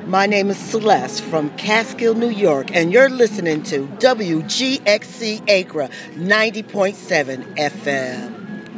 My name is Celeste from Catskill, New York, and you're listening to WGXC Acra 90.7 FM.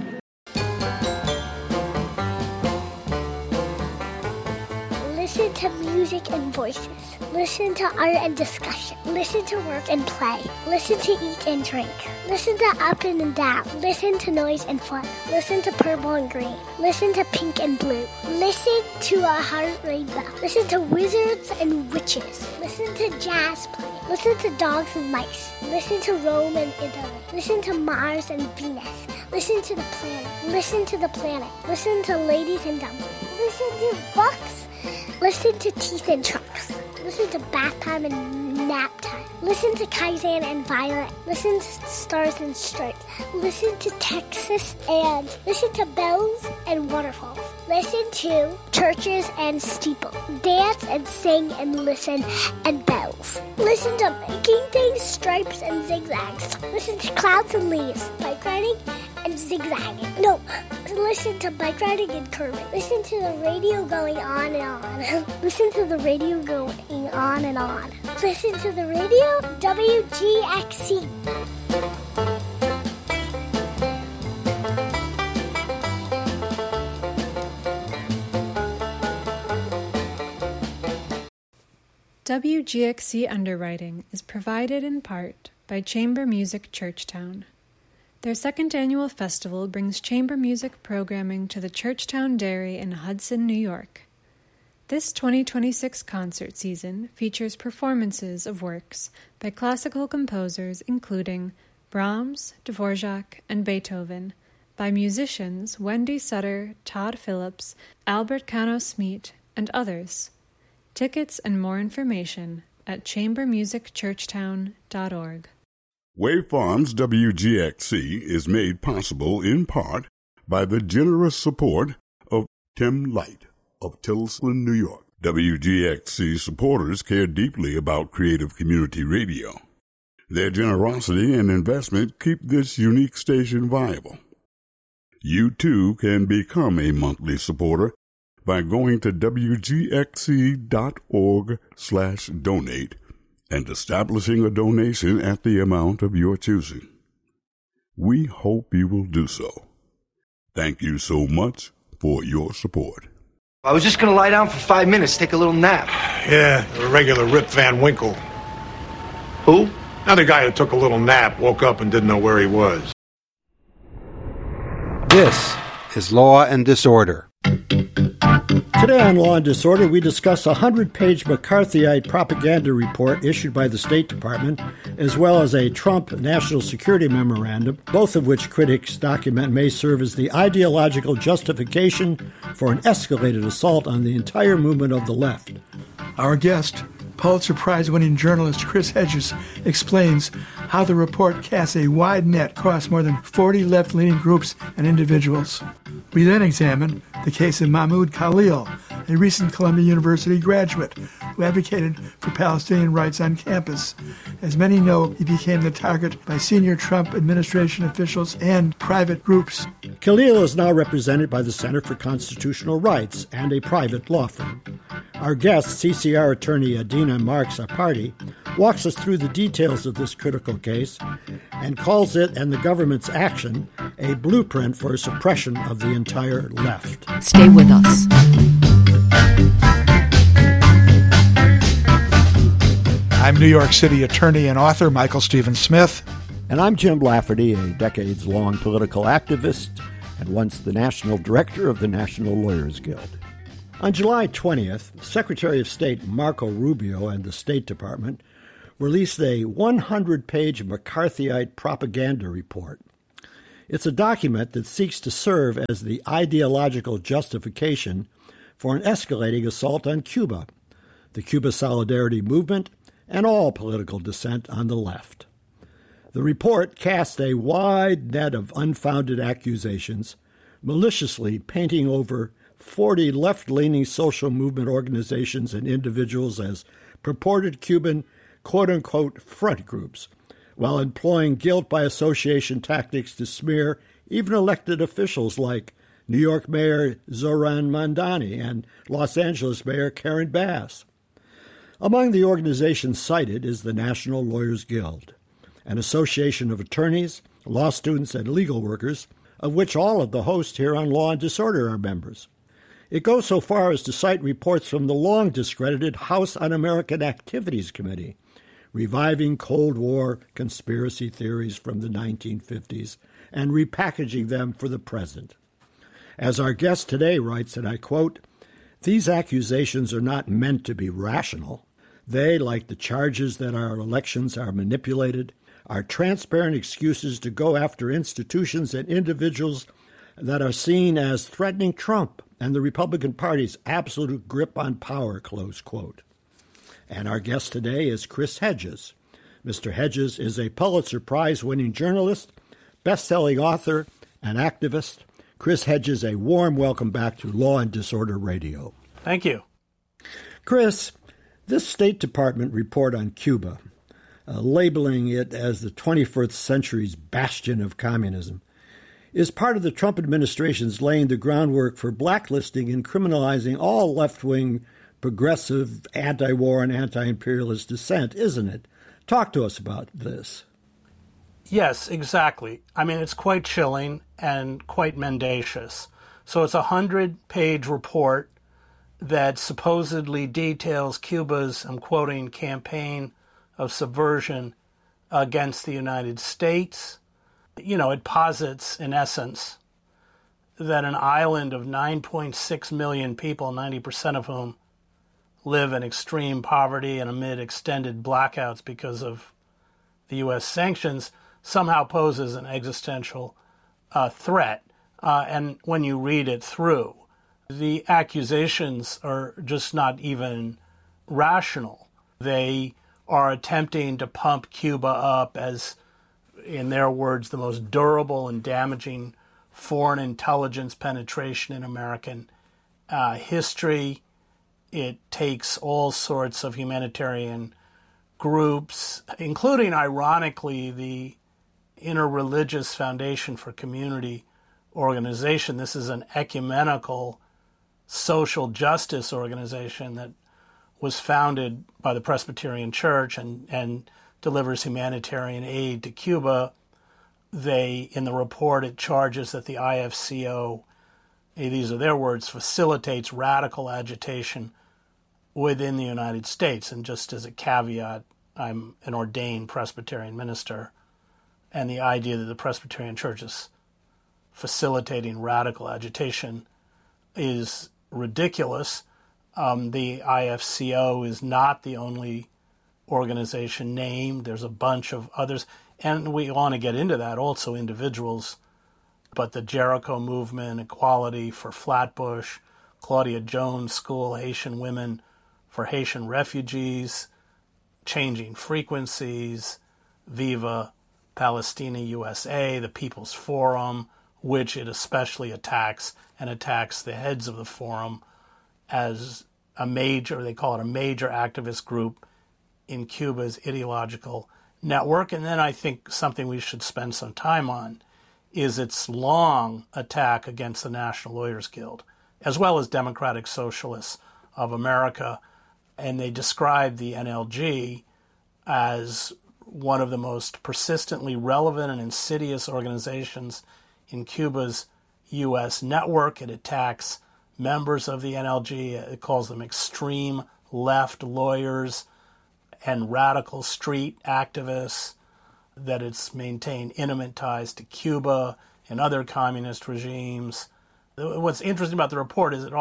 Listen to music and voices. Listen to art and discussion. Listen to work and play. Listen to eat and drink. Listen to up and down. Listen to noise and fun. Listen to purple and green. Listen to pink and blue. Listen to a heart rainbow. Listen to wizards and witches. Listen to jazz play. Listen to dogs and mice. Listen to Rome and Italy. Listen to Mars and Venus. Listen to the planet. Listen to the planet. Listen to ladies and dumplings. Listen to bucks. Listen to teeth and trunks. Listen to bath time and nap time. Listen to Kaizen and Violet. Listen to Stars and Stripes. Listen to Texas and listen to bells and waterfalls. Listen to churches and steeples. Dance and sing and listen and bells. Listen to making things, stripes and zigzags. Listen to clouds and leaves, bike riding and zigzagging. No, listen to bike riding and curving. Listen to the radio going on and on. Listen to the radio going on and on. Listen to the radio, WGXC. WGXC Underwriting is provided in part by Chamber Music Churchtown. Their second annual festival brings chamber music programming to the Churchtown Dairy in Hudson, New York. This 2026 concert season features performances of works by classical composers including Brahms, Dvorak, and Beethoven, by musicians Wendy Sutter, Todd Phillips, Albert Cano-Smeet, and others. Tickets and more information at chambermusicchurchtown.org. Wave Farms WGXC is made possible in part by the generous support of Tim Light of Tilson, New York. WGXC supporters care deeply about creative community radio. Their generosity and investment keep this unique station viable. You too can become a monthly supporter by going to wgxc.org/donate and establishing a donation at the amount of your choosing. We hope you will do so. Thank you so much for your support. I was just going to lie down for 5 minutes, take a little nap. Yeah, a regular Rip Van Winkle. Who? Another guy who took a little nap, woke up and didn't know where he was. This is Law and Disorder. Today on Law and Disorder, we discuss a 100-page McCarthyite propaganda report issued by the State Department, as well as a Trump national security memorandum, both of which critics document may serve as the ideological justification for an escalated assault on the entire movement of the left. Our guest, Pulitzer Prize-winning journalist Chris Hedges, explains how the report casts a wide net across more than 40 left-leaning groups and individuals. We then examine the case of Mahmoud Khalil, a recent Columbia University graduate who advocated for Palestinian rights on campus. As many know, he became the target by senior Trump administration officials and private groups. Khalil is now represented by the Center for Constitutional Rights and a private law firm. Our guest, CCR attorney Adina Marks Aparti, walks us through the details of this critical case and calls it and the government's action a blueprint for suppression of the entire left. Stay with us. I'm New York City attorney and author Michael Stephen Smith. And I'm Jim Lafferty, a decades-long political activist and once the national director of the National Lawyers Guild. On July 20th, Secretary of State Marco Rubio and the State Department released a 100-page McCarthyite propaganda report. It's a document that seeks to serve as the ideological justification for an escalating assault on Cuba, the Cuba Solidarity Movement, and all political dissent on the left. The report casts a wide net of unfounded accusations, maliciously painting over 40 left-leaning social movement organizations and individuals as purported Cuban quote-unquote front groups, while employing guilt by association tactics to smear even elected officials like New York Mayor Zoran Mandani and Los Angeles Mayor Karen Bass. Among the organizations cited is the National Lawyers Guild, an association of attorneys, law students, and legal workers, of which all of the hosts here on Law and Disorder are members. It goes so far as to cite reports from the long-discredited House Un-American Activities Committee, reviving Cold War conspiracy theories from the 1950s and repackaging them for the present. As our guest today writes, and I quote, "These accusations are not meant to be rational. They, like the charges that our elections are manipulated, are transparent excuses to go after institutions and individuals that are seen as threatening Trump and the Republican Party's absolute grip on power," close quote. And our guest today is Chris Hedges. Mr. Hedges is a Pulitzer Prize-winning journalist, best-selling author, and activist. Chris Hedges, a warm welcome back to Law and Disorder Radio. Thank you. Chris, this State Department report on Cuba, labeling it as the 21st century's bastion of communism, is part of the Trump administration's laying the groundwork for blacklisting and criminalizing all left-wing, progressive, anti-war and anti-imperialist dissent, isn't it? Talk to us about this. Yes, exactly. I mean, it's quite chilling and quite mendacious. So it's a 100-page report that supposedly details Cuba's, I'm quoting, campaign of subversion against the United States. You know, it posits, in essence, that an island of 9.6 million people, 90% of whom live in extreme poverty and amid extended blackouts because of the U.S. sanctions, somehow poses an existential threat. And when you read it through, the accusations are just not even rational. They are attempting to pump Cuba up as, in their words, the most durable and damaging foreign intelligence penetration in American history. It takes all sorts of humanitarian groups, including, ironically, the Interreligious Foundation for Community organization. This is an ecumenical social justice organization that was founded by the Presbyterian Church and delivers humanitarian aid to Cuba. In the report, it charges that the IFCO, these are their words, facilitates radical agitation within the United States. And just as a caveat, I'm an ordained Presbyterian minister, and the idea that the Presbyterian Church is facilitating radical agitation is ridiculous. The IFCO is not the only organization named. There's a bunch of others, and we want to get into that, also individuals, but the Jericho Movement, Equality for Flatbush, Claudia Jones School, Haitian Women for Haitian Refugees, Changing Frequencies, Viva Palestina USA, the People's Forum, which it especially attacks, and attacks the heads of the forum as a major, they call it a major activist group in Cuba's ideological network. And then I think something we should spend some time on is its long attack against the National Lawyers Guild, as well as Democratic Socialists of America. And they describe the NLG as one of the most persistently relevant and insidious organizations in Cuba's U.S. network. It attacks members of the NLG. It calls them extreme left lawyers and radical street activists, that it's maintained intimate ties to Cuba and other communist regimes. What's interesting about the report is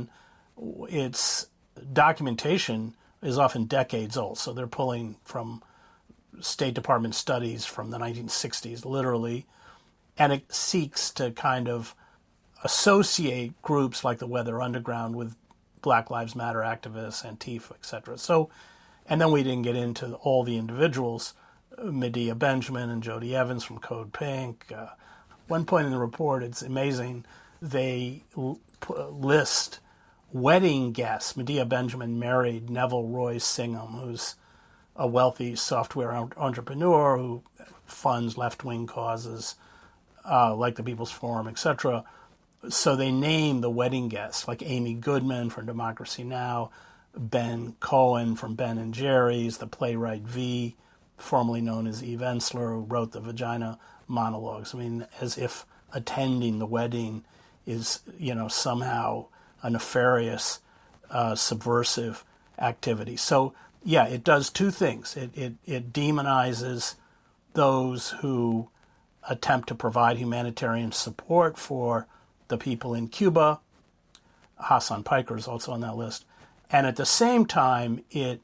its documentation is often decades old. So they're pulling from State Department studies from the 1960s, literally, and it seeks to kind of associate groups like the Weather Underground with Black Lives Matter activists, Antifa, etc. So, and then we didn't get into all the individuals, Medea Benjamin and Jody Evans from Code Pink. One point in the report, it's amazing, they list wedding guests. Medea Benjamin married Neville Roy Singham, who's a wealthy software entrepreneur who funds left-wing causes like the People's Forum, etc. So they name the wedding guests, like Amy Goodman from Democracy Now!, Ben Cohen from Ben and Jerry's, the playwright V, formerly known as Eve Ensler, who wrote the Vagina monologues. I mean, as if attending the wedding is, somehow a nefarious, subversive activity. So, yeah, it does two things. It demonizes those who attempt to provide humanitarian support for the people in Cuba. Hassan Piker is also on that list. And at the same time, it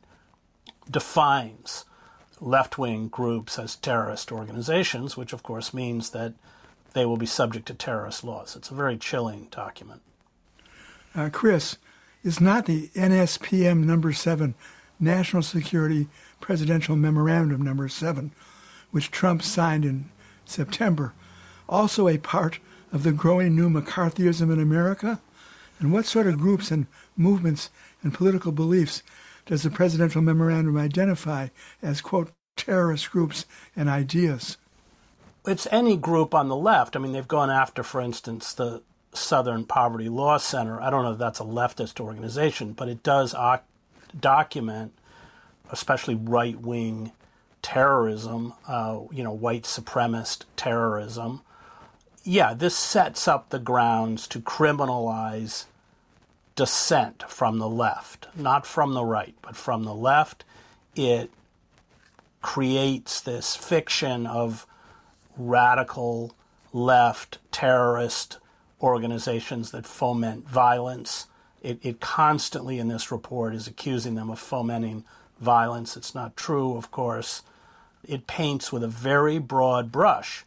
defines left-wing groups as terrorist organizations, which of course means that they will be subject to terrorist laws. It's a very chilling document. Chris, is not the NSPM number 7, National Security Presidential Memorandum number 7, which Trump signed in September, also a part of the growing new McCarthyism in America? And what sort of groups and movements and political beliefs does the presidential memorandum identify as, quote, terrorist groups and ideas? It's any group on the left. I mean, they've gone after, for instance, the Southern Poverty Law Center. I don't know if that's a leftist organization, but it does document, especially right-wing terrorism, white supremacist terrorism. Yeah, this sets up the grounds to criminalize dissent from the left, not from the right, but from the left. It creates this fiction of radical left terrorist organizations that foment violence. It constantly in this report is accusing them of fomenting violence. It's not true, of course. It paints with a very broad brush.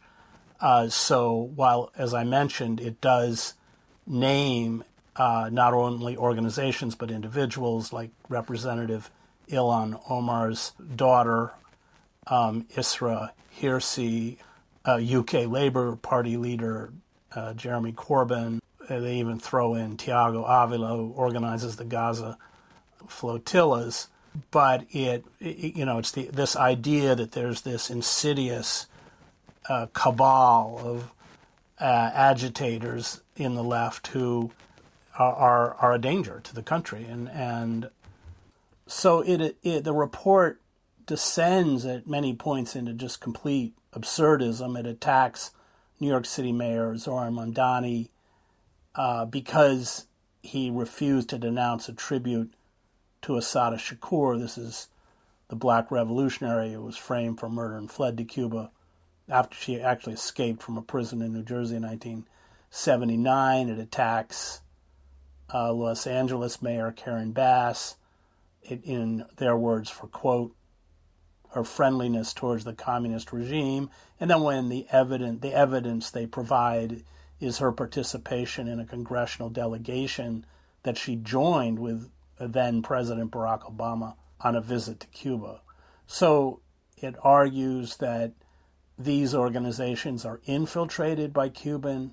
So while, as I mentioned, it does name not only organizations but individuals like Representative Ilhan Omar's daughter, Isra Hirsi, UK Labour Party leader Jeremy Corbyn. They even throw in Thiago Avila, who organizes the Gaza flotillas. But it's this idea that there's this insidious cabal of agitators in the left who are a danger to the country, and so the report descends at many points into just complete absurdism. It attacks New York City Mayor Zohran Mamdani because he refused to denounce a tribute to Assata Shakur. This is the black revolutionary who was framed for murder and fled to Cuba after she actually escaped from a prison in New Jersey in 1979. It attacks Los Angeles Mayor Karen Bass, in their words, for, quote, her friendliness towards the communist regime. And then when the evidence they provide is her participation in a congressional delegation that she joined with then President Barack Obama on a visit to Cuba. So it argues that these organizations are infiltrated by Cuban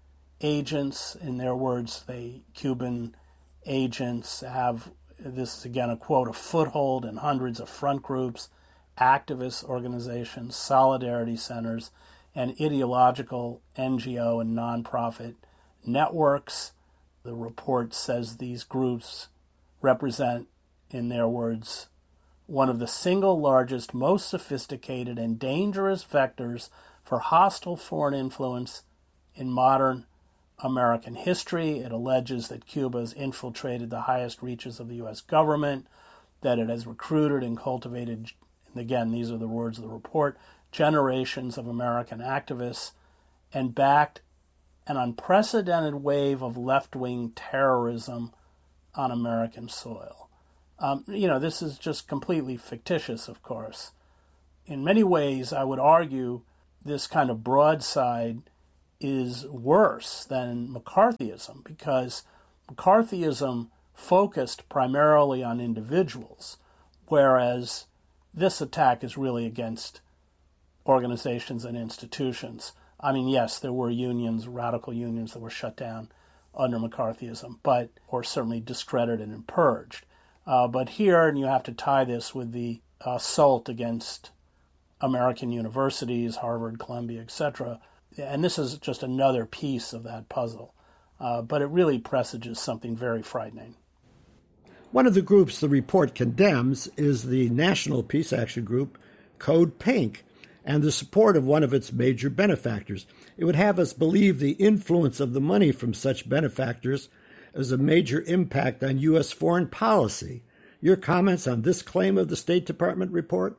agents. In their words, Cuban agents have, this is again a quote, a foothold in hundreds of front groups, activist organizations, solidarity centers, and ideological NGO and nonprofit networks. The report says these groups represent, in their words, one of the single largest, most sophisticated, and dangerous vectors for hostile foreign influence in modern American history. It alleges that Cuba has infiltrated the highest reaches of the U.S. government, that it has recruited and cultivated, and again, these are the words of the report, generations of American activists, and backed an unprecedented wave of left-wing terrorism on American soil. This is just completely fictitious, of course. In many ways, I would argue this kind of broadside is worse than McCarthyism, because McCarthyism focused primarily on individuals, whereas this attack is really against organizations and institutions. I mean, yes, there were unions, radical unions, that were shut down under McCarthyism, or certainly discredited and purged. But here, and you have to tie this with the assault against American universities, Harvard, Columbia, etc., and this is just another piece of that puzzle. But it really presages something very frightening. One of the groups the report condemns is the national peace action group Code Pink and the support of one of its major benefactors. It would have us believe the influence of the money from such benefactors is a major impact on U.S. foreign policy. Your comments on this claim of the State Department report?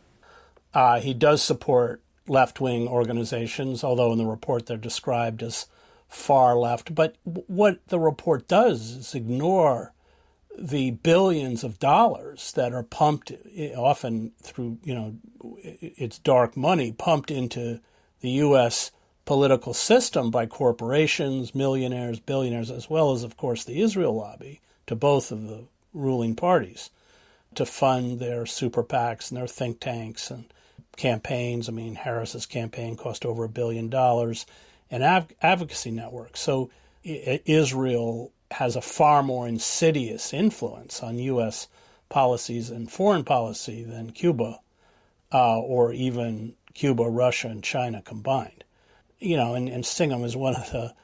He does support left-wing organizations, although in the report they're described as far left. But what the report does is ignore the billions of dollars that are pumped, often through, it's dark money, pumped into the U.S. political system by corporations, millionaires, billionaires, as well as, of course, the Israel lobby, to both of the ruling parties, to fund their super PACs and their think tanks and campaigns. I mean, Harris's campaign cost over $1 billion, and advocacy networks. So Israel has a far more insidious influence on U.S. policies and foreign policy than Cuba, or even Cuba, Russia, and China combined. And Singham is one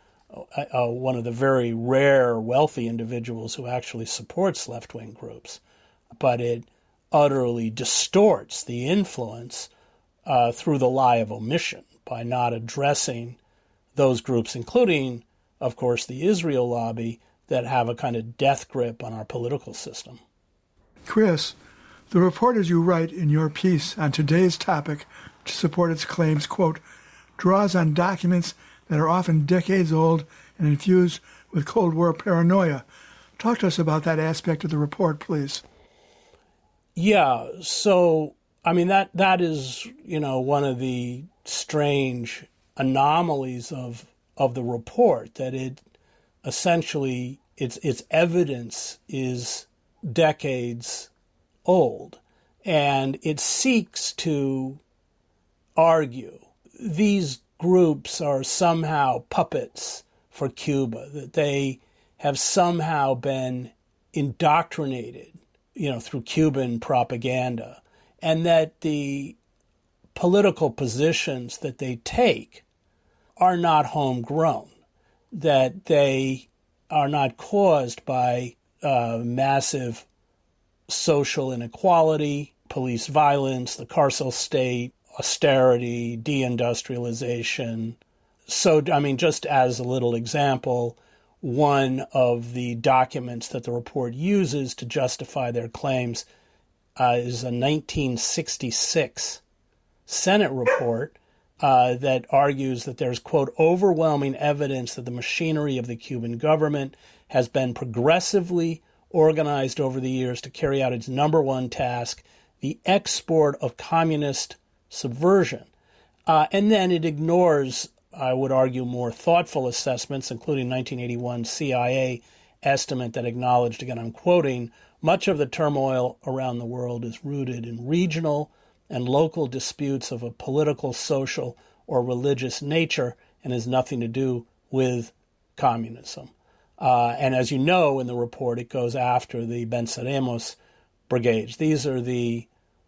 of the very rare wealthy individuals who actually supports left-wing groups, but it utterly distorts the influence through the lie of omission by not addressing those groups, including, of course, the Israel lobby, that have a kind of death grip on our political system. Chris, the report, as you write in your piece on today's topic to support its claims, quote, draws on documents that are often decades old and infused with Cold War paranoia. Talk to us about that aspect of the report, please. Yeah, so, I mean, that is, one of the strange anomalies of the report, that it essentially, its evidence is decades old, and it seeks to argue these groups are somehow puppets for Cuba, that they have somehow been indoctrinated, through Cuban propaganda, and that the political positions that they take are not homegrown, that they are not caused by massive social inequality, police violence, the carceral state, austerity, deindustrialization. So, I mean, just as a little example, one of the documents that the report uses to justify their claims is a 1966 Senate report that argues that there's, quote, overwhelming evidence that the machinery of the Cuban government has been progressively organized over the years to carry out its number one task, the export of communist subversion. And then it ignores, I would argue, more thoughtful assessments, including 1981 CIA estimate that acknowledged, again, I'm quoting, much of the turmoil around the world is rooted in regional and local disputes of a political, social, or religious nature and has nothing to do with communism. And as you know, in the report, it goes after the Venceremos brigades. These are the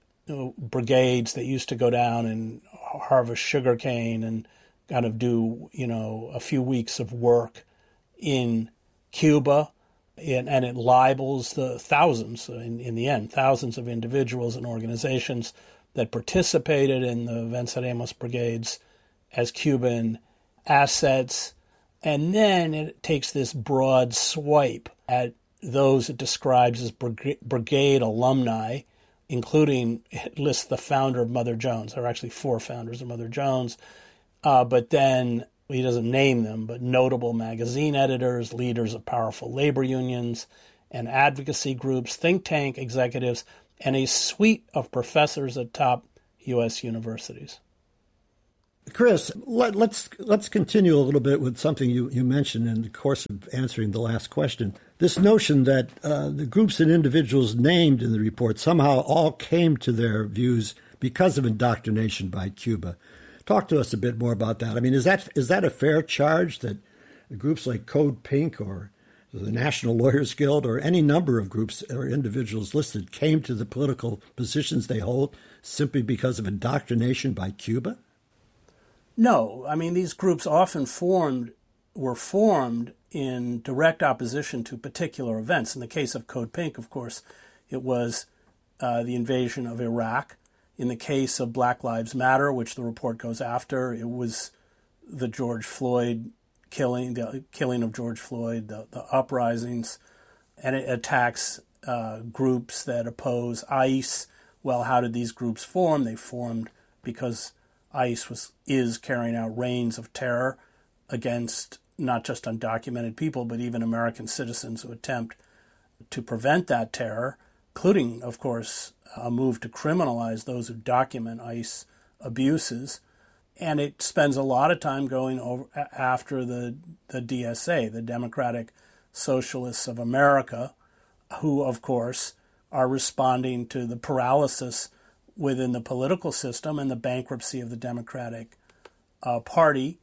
brigades that used to go down and harvest sugarcane and kind of do, a few weeks of work in Cuba. And it libels the thousands, in the end, thousands of individuals and organizations that participated in the Venceremos brigades as Cuban assets. And then it takes this broad swipe at those it describes as brigade alumni, including, it lists the founder of Mother Jones. There are actually 4 founders of Mother Jones. But then he doesn't name them, but notable magazine editors, leaders of powerful labor unions and advocacy groups, think tank executives, and a suite of professors at top U.S. universities. Chris, let's continue a little bit with something you mentioned in the course of answering the last question. This notion that the groups and individuals named in the report somehow all came to their views because of indoctrination by Cuba. Talk to us a bit more about that. I mean, is that a fair charge that groups like Code Pink or the National Lawyers Guild or any number of groups or individuals listed came to the political positions they hold simply because of indoctrination by Cuba? No. I mean, these groups often formed were formed in direct opposition to particular events. In the case of Code Pink, of course, it was the invasion of Iraq. In the case of Black Lives Matter, which the report goes after, it was the George Floyd killing, the killing of George Floyd, the uprisings, and it attacks groups that oppose ICE. Well, how did these groups form? They formed because ICE is carrying out reigns of terror against not just undocumented people, but even American citizens who attempt to prevent that terror, including, of course, a move to criminalize those who document ICE abuses. And it spends a lot of time going over after the DSA, the Democratic Socialists of America, who, of course, are responding to the paralysis within the political system and the bankruptcy of the Democratic Party.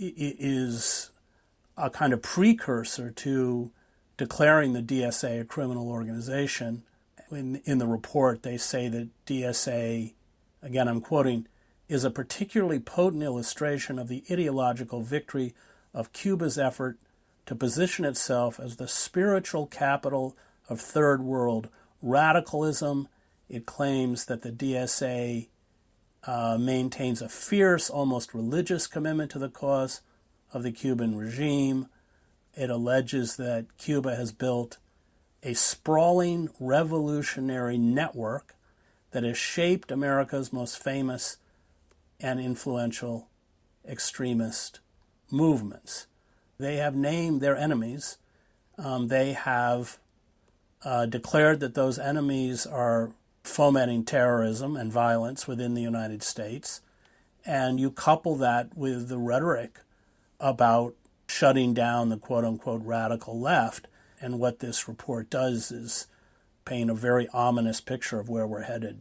Is a kind of precursor to declaring the DSA a criminal organization. In the report, they say that DSA, again I'm quoting, is a particularly potent illustration of the ideological victory of Cuba's effort to position itself as the spiritual capital of third world radicalism. It claims that the DSA maintains a fierce, almost religious commitment to the cause of the Cuban regime. It alleges that Cuba has built a sprawling revolutionary network that has shaped America's most famous and influential extremist movements. They have named their enemies. They have declared that those enemies are fomenting terrorism and violence within the United States. And you couple that with the rhetoric about shutting down the quote-unquote radical left, and what this report does is paint a very ominous picture of where we're headed.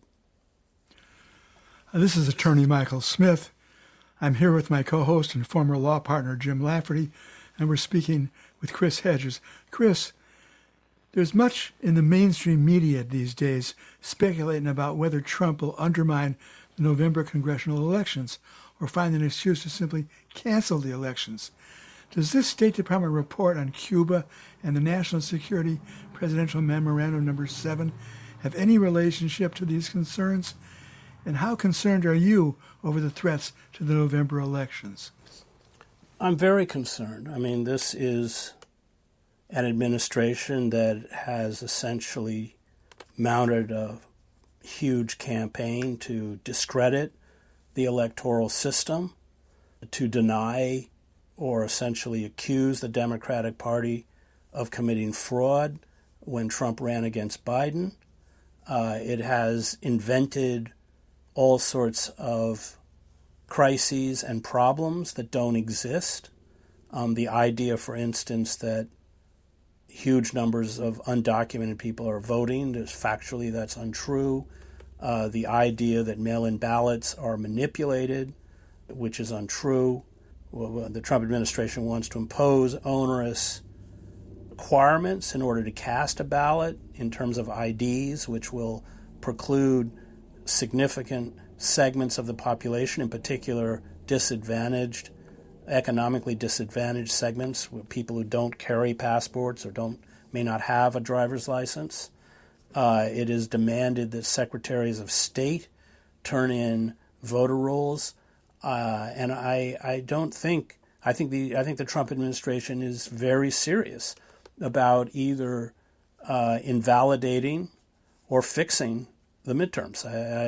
This is attorney Michael Smith. I'm here with my co-host and former law partner Jim Lafferty, and we're speaking with Chris Hedges. Chris, there's much in the mainstream media these days speculating about whether Trump will undermine the November congressional elections or find an excuse to simply cancel the elections. Does this State Department report on Cuba and the National Security Presidential Memorandum No. 7 have any relationship to these concerns? And how concerned are you over the threats to the November elections? I'm very concerned. I mean, this is an administration that has essentially mounted a huge campaign to discredit the electoral system, to deny or essentially accuse the Democratic Party of committing fraud when Trump ran against Biden. It has invented all sorts of crises and problems that don't exist. The idea, for instance, that huge numbers of undocumented people are voting, factually that's untrue. The idea that mail-in ballots are manipulated, which is untrue. Well, the Trump administration wants to impose onerous requirements in order to cast a ballot in terms of IDs, which will preclude significant segments of the population, in particular disadvantaged, economically disadvantaged segments, people who don't carry passports or may not have a driver's license. It is demanded that secretaries of state turn in voter rolls, and I think the Trump administration is very serious about either invalidating or fixing the midterms,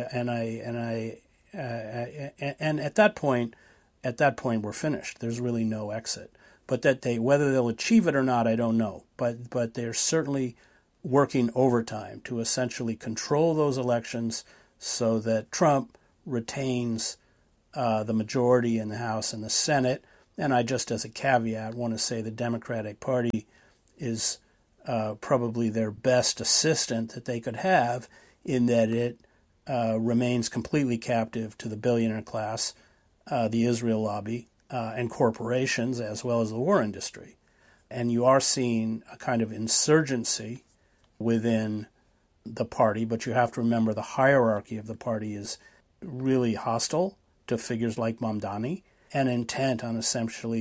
and at that point we're finished. There's really no exit. But whether they'll achieve it or not, I don't know. But they're certainly working overtime to essentially control those elections so that Trump retains the majority in the House and the Senate. And I just, as a caveat, want to say the Democratic Party is probably their best assistant that they could have, in that it remains completely captive to the billionaire class, the Israel lobby, and corporations, as well as the war industry. And you are seeing a kind of insurgency within the party, but you have to remember the hierarchy of the party is really hostile to figures like Mamdani and intent on essentially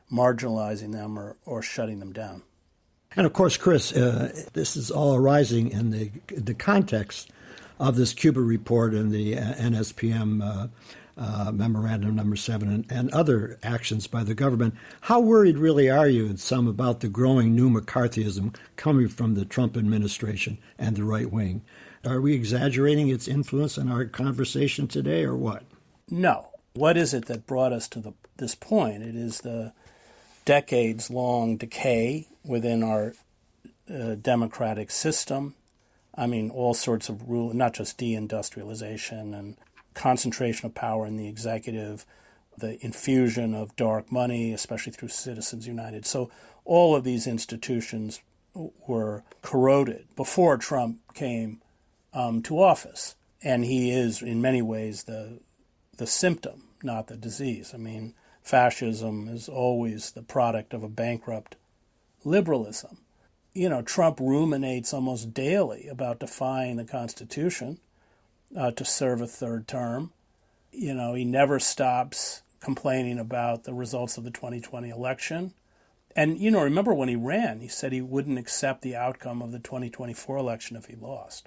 marginalizing them or shutting them down. And of course, Chris, this is all arising in the context of this Cuba report and the NSPM Memorandum Number 7 and other actions by the government. How worried really are you in some about the growing new McCarthyism coming from the Trump administration and the right wing? Are we exaggerating its influence in our conversation today, or what? No. What is it that brought us to this point? It is the decades-long decay within our democratic system. I mean, all sorts of rule, not just deindustrialization and concentration of power in the executive, the infusion of dark money, especially through Citizens United. So all of these institutions were corroded before Trump came to office. And he is, in many ways, the symptom, not the disease. I mean, fascism is always the product of a bankrupt liberalism. You know, Trump ruminates almost daily about defying the Constitution to serve a third term. You know, he never stops complaining about the results of the 2020 election. And, you know, remember when he ran, he said he wouldn't accept the outcome of the 2024 election if he lost.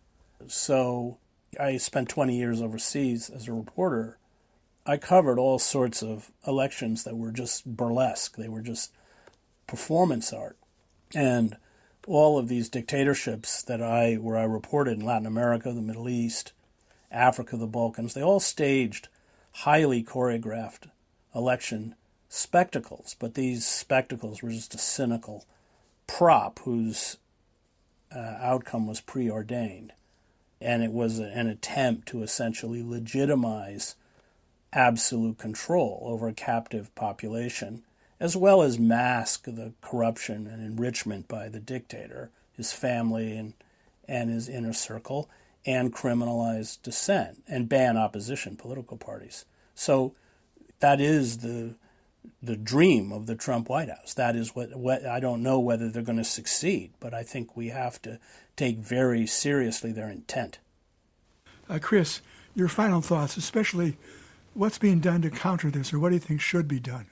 So I spent 20 years overseas as a reporter. I covered all sorts of elections that were just burlesque. They were just performance art. And all of these dictatorships where I reported in Latin America, the Middle East, Africa, the Balkans, they all staged highly choreographed election spectacles. But these spectacles were just a cynical prop whose outcome was preordained. And it was an attempt to essentially legitimize absolute control over a captive population, as well as mask the corruption and enrichment by the dictator, his family and his inner circle, and criminalize dissent and ban opposition political parties. So that is the dream of the Trump White House. That is what I don't know whether they're going to succeed, but I think we have to take very seriously their intent. Chris, your final thoughts, especially what's being done to counter this, or what do you think should be done?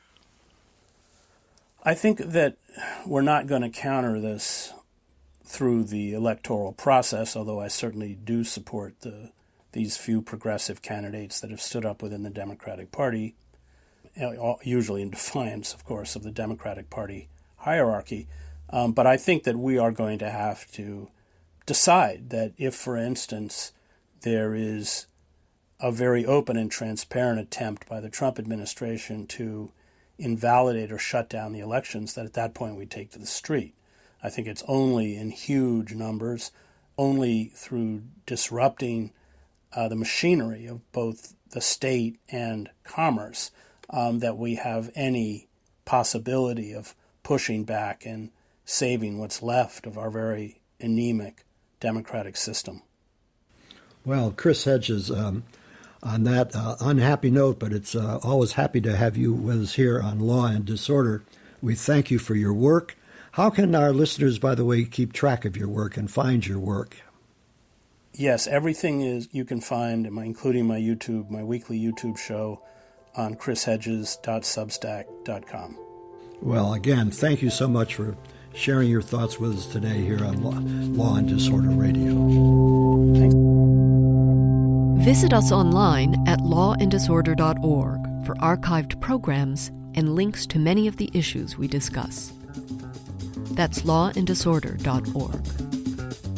I think that we're not going to counter this through the electoral process, although I certainly do support these few progressive candidates that have stood up within the Democratic Party, usually in defiance, of course, of the Democratic Party hierarchy. But I think that we are going to have to decide that if, for instance, there is a very open and transparent attempt by the Trump administration to invalidate or shut down the elections, that at that point we take to the street. I think it's only in huge numbers, only through disrupting the machinery of both the state and commerce that we have any possibility of pushing back and saving what's left of our very anemic democratic system. Well, Chris Hedges, on that unhappy note, but it's always happy to have you with us here on Law and Disorder. We thank you for your work. How can our listeners, by the way, keep track of your work and find your work? Yes, everything you can find, including my weekly YouTube show on chrishedges.substack.com. Well, again, thank you so much for sharing your thoughts with us today here on Law and Disorder Radio. Thanks. Visit us online at lawanddisorder.org for archived programs and links to many of the issues we discuss. That's lawanddisorder.org.